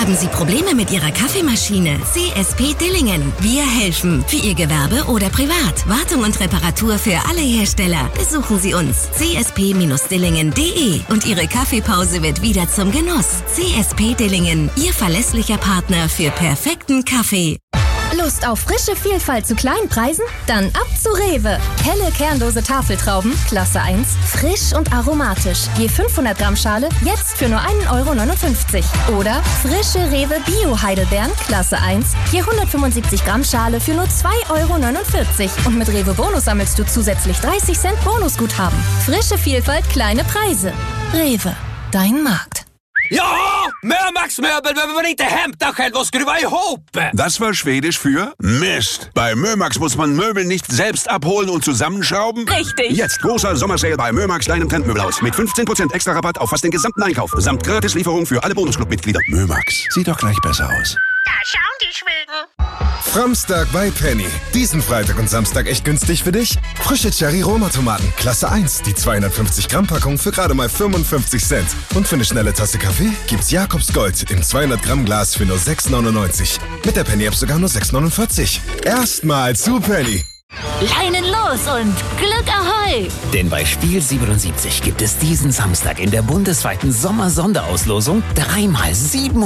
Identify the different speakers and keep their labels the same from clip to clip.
Speaker 1: Haben Sie Probleme mit Ihrer Kaffeemaschine? CSP Dillingen. Wir helfen. Für Ihr Gewerbe oder privat. Wartung und Reparatur für alle Hersteller. Besuchen Sie uns. csp-dillingen.de und Ihre Kaffeepause wird wieder zum Genuss. CSP Dillingen. Ihr verlässlicher Partner für perfekten Kaffee.
Speaker 2: Lust auf frische Vielfalt zu kleinen Preisen? Dann ab zu Rewe. Helle kernlose Tafeltrauben, Klasse 1, frisch und aromatisch. Je 500 Gramm Schale, jetzt für nur 1,59 €. Oder frische Rewe Bio-Heidelbeeren, Klasse 1, je 175 Gramm Schale für nur 2,49 €. Und mit Rewe Bonus sammelst du zusätzlich 30 Cent Bonusguthaben. Frische Vielfalt, kleine Preise. Rewe, dein Markt.
Speaker 3: Ja, Mömax-möbel behöver man inte hämta själv och skruva ihop.
Speaker 4: Das war Schwedisch für Mist. Bei Mömax muss man Möbel nicht selbst abholen und zusammenschrauben.
Speaker 2: Richtig.
Speaker 4: Jetzt großer Sommersale bei Mömax kleinem Trendmöbelhaus mit 15% extra Rabatt auf fast den gesamten Einkauf. Samt Gratislieferung für alle Bonusclub-Mitglieder. Mömax, sieht doch gleich besser aus.
Speaker 5: Da schauen die Schweden.
Speaker 6: Framstag bei Penny. Diesen Freitag und Samstag echt günstig für dich? Frische Cherry-Roma-Tomaten, Klasse 1. Die 250 Gramm Packung für gerade mal 55 Cent. Und für eine schnelle Tasse Kaffee gibt's Jakobs Gold im 200 Gramm Glas für nur 6,99. Mit der Penny-App sogar nur 6,49. Erstmal zu Penny.
Speaker 5: Leinen los und Glück ahoi!
Speaker 7: Denn bei Spiel 77 gibt es diesen Samstag in der bundesweiten Sommer-Sonderauslosung 3 mal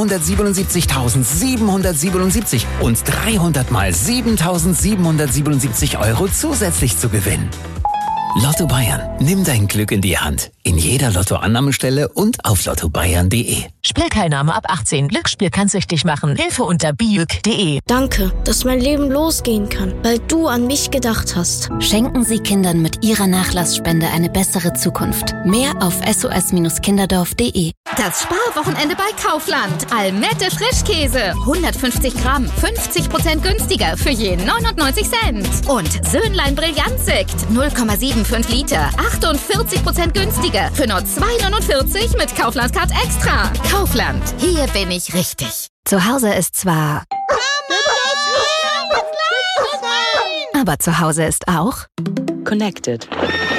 Speaker 7: 777.777 und 300 mal 7.777 € zusätzlich zu gewinnen. Lotto Bayern. Nimm dein Glück in die Hand. In jeder Lottoannahmestelle und auf lottobayern.de.
Speaker 8: Spielteilnahme ab 18. Glücksspiel kann süchtig machen. Hilfe unter biüc.de.
Speaker 9: Danke, dass mein Leben losgehen kann, weil du an mich gedacht hast.
Speaker 10: Schenken Sie Kindern mit Ihrer Nachlassspende eine bessere Zukunft. Mehr auf sos-kinderdorf.de.
Speaker 2: Das Sparwochenende bei Kaufland. Almette Frischkäse. 150 Gramm, 50% günstiger für je 99 Cent. Und Söhnlein Brillantsekt. 0,75 Liter, 48% günstiger für nur 2,49 mit Kaufland-Card Extra. Kaufland, hier bin ich richtig.
Speaker 10: Zu Hause ist zwar... aber zu Hause ist auch...
Speaker 11: Connected.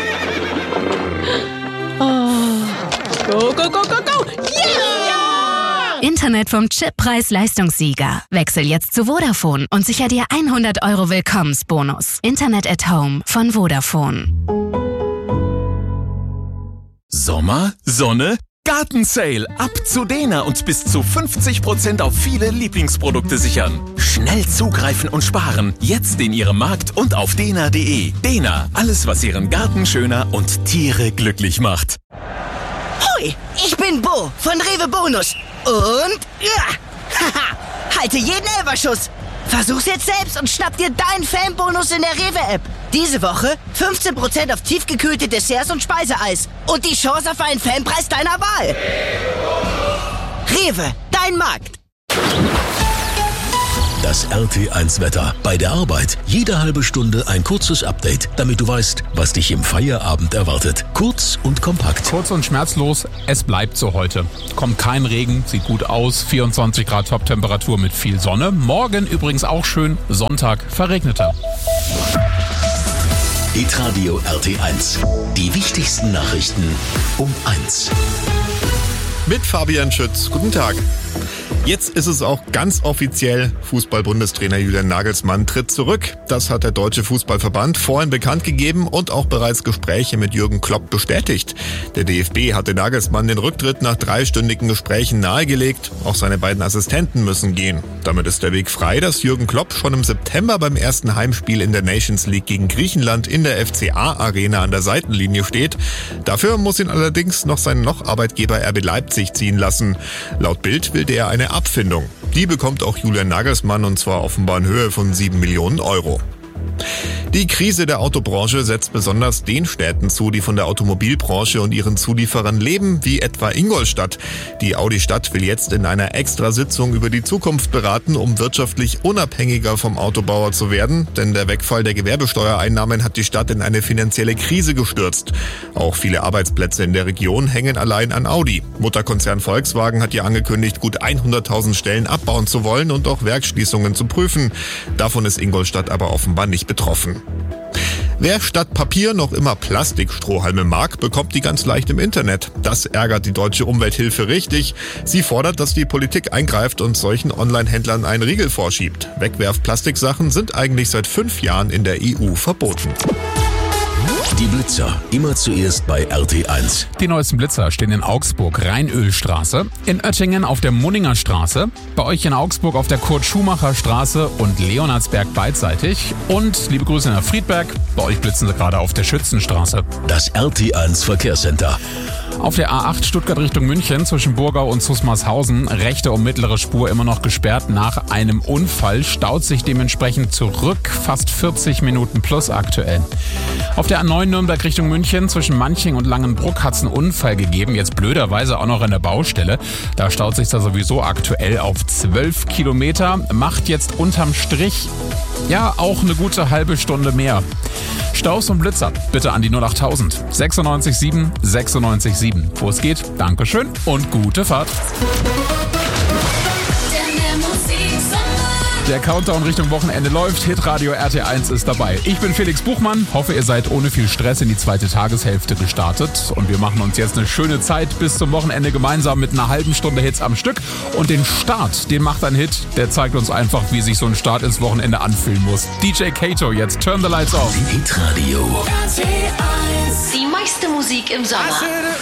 Speaker 11: Oh. Go, go, go, go, go! Yeah!
Speaker 10: Internet vom Chip-Preis-Leistungssieger. Wechsel jetzt zu Vodafone und sicher dir 100 € Willkommensbonus. Internet at Home von Vodafone.
Speaker 12: Sommer, Sonne, Gartensale. Ab zu Dena und bis zu 50% auf viele Lieblingsprodukte sichern. Schnell zugreifen und sparen. Jetzt in Ihrem Markt und auf dena.de. Dena, alles was Ihren Garten schöner und Tiere glücklich macht.
Speaker 13: Hoi, ich bin Bo von Rewe Bonus. Und ja, haha, halte jeden Elferschuss. Versuch's jetzt selbst und schnapp dir deinen Fanbonus in der Rewe-App. Diese Woche 15% auf tiefgekühlte Desserts und Speiseeis. Und die Chance auf einen Fanpreis deiner Wahl. Rewe, dein Markt.
Speaker 14: Das RT1-Wetter. Bei der Arbeit jede halbe Stunde ein kurzes Update, damit du weißt, was dich im Feierabend erwartet. Kurz und kompakt.
Speaker 15: Kurz und schmerzlos, es bleibt so heute. Kommt kein Regen, sieht gut aus, 24 Grad Top-Temperatur mit viel Sonne. Morgen übrigens auch schön, Sonntag verregneter.
Speaker 14: Hitradio RT1. Die wichtigsten Nachrichten um 1.
Speaker 16: Mit Fabian Schütz. Guten Tag. Jetzt ist es auch ganz offiziell. Fußball-Bundestrainer Julian Nagelsmann tritt zurück. Das hat der Deutsche Fußballverband vorhin bekannt gegeben und auch bereits Gespräche mit Jürgen Klopp bestätigt. Der DFB hatte Nagelsmann den Rücktritt nach 3-stündigen Gesprächen nahegelegt. Auch seine beiden Assistenten müssen gehen. Damit ist der Weg frei, dass Jürgen Klopp schon im September beim ersten Heimspiel in der Nations League gegen Griechenland in der FCA-Arena an der Seitenlinie steht. Dafür muss ihn allerdings noch sein Arbeitgeber RB Leipzig ziehen lassen. Laut Bild will der eine Abfindung. Die bekommt auch Julian Nagelsmann und zwar offenbar in Höhe von 7 Millionen €. Die Krise der Autobranche setzt besonders den Städten zu, die von der Automobilbranche und ihren Zulieferern leben, wie etwa Ingolstadt. Die Audi-Stadt will jetzt in einer Extrasitzung über die Zukunft beraten, um wirtschaftlich unabhängiger vom Autobauer zu werden, denn der Wegfall der Gewerbesteuereinnahmen hat die Stadt in eine finanzielle Krise gestürzt. Auch viele Arbeitsplätze in der Region hängen allein an Audi. Mutterkonzern Volkswagen hat ja angekündigt, gut 100.000 Stellen abbauen zu wollen und auch Werksschließungen zu prüfen. Davon ist Ingolstadt aber offenbar nicht betroffen. Wer statt Papier noch immer Plastikstrohhalme mag, bekommt die ganz leicht im Internet. Das ärgert die Deutsche Umwelthilfe richtig. Sie fordert, dass die Politik eingreift und solchen Online-Händlern einen Riegel vorschiebt. Wegwerfplastiksachen sind eigentlich seit 5 Jahren in der EU verboten.
Speaker 14: Die Blitzer, immer zuerst bei RT1.
Speaker 15: Die neuesten Blitzer stehen in Augsburg, Rheinölstraße, in Oettingen auf der Munninger Straße, bei euch in Augsburg auf der Kurt-Schumacher-Straße und Leonardsberg beidseitig und liebe Grüße nach Friedberg, bei euch blitzen sie gerade auf der Schützenstraße.
Speaker 14: Das RT1 Verkehrscenter.
Speaker 15: Auf der A8 Stuttgart Richtung München zwischen Burgau und Zusmarshausen, rechte und mittlere Spur immer noch gesperrt nach einem Unfall, staut sich dementsprechend zurück, fast 40 Minuten plus aktuell. Auf der A9 Nürnberg Richtung München zwischen Manching und Langenbruck hat es einen Unfall gegeben, jetzt blöderweise auch noch an der Baustelle. Da staut sich da sowieso aktuell auf 12 Kilometer, macht jetzt unterm Strich ja auch eine gute halbe Stunde mehr. Staus und Blitzer bitte an die 08000 967 967. Wo es geht, Dankeschön und gute Fahrt. Der Countdown Richtung Wochenende läuft. Hitradio RT1 ist dabei. Ich bin Felix Buchmann. Hoffe, ihr seid ohne viel Stress in die zweite Tageshälfte gestartet. Und wir machen uns jetzt eine schöne Zeit bis zum Wochenende gemeinsam mit einer halben Stunde Hits am Stück. Und den Start, den macht ein Hit. Der zeigt uns einfach, wie sich so ein Start ins Wochenende anfühlen muss. DJ Kato, jetzt Turn the Lights Off.
Speaker 14: Hitradio.
Speaker 5: Die meiste Musik im Sommer.